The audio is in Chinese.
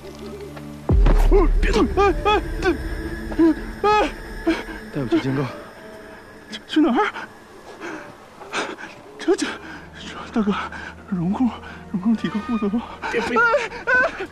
别动！带我去金刚。 去哪儿？这，大哥，荣空提个负责。 别飞！